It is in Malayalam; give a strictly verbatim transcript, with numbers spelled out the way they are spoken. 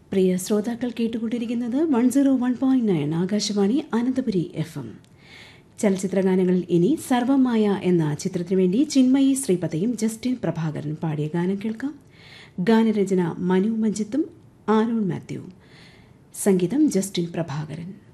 പ്രിയ ശ്രോതാക്കൾ കേട്ടുകൊണ്ടിരിക്കുന്നത് one zero one point nine Akashvani Ananthapuri F M. ചലച്ചിത്രഗാനങ്ങളിൽ ഇനി സർവമായ എന്ന ചിത്രത്തിനു വേണ്ടി ചിന്മയി ശ്രീപതയും ജസ്റ്റിൻ പ്രഭാകരൻ പാടിയ ഗാനം കേൾക്കാം. ഗാനരചന മനു മഞ്ജിത്തും ആരോൺ മാത്യുവും, സംഗീതം ജസ്റ്റിൻ പ്രഭാകരൻ.